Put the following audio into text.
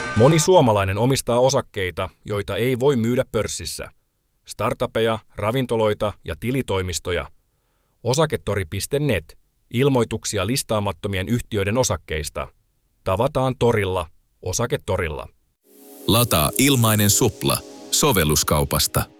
Moni suomalainen omistaa osakkeita, joita ei voi myydä pörssissä. Startupeja, ravintoloita ja tilitoimistoja. Osaketori.net. Ilmoituksia listaamattomien yhtiöiden osakkeista. Tavataan torilla. Osaketorilla. Lataa ilmainen supla sovelluskaupasta.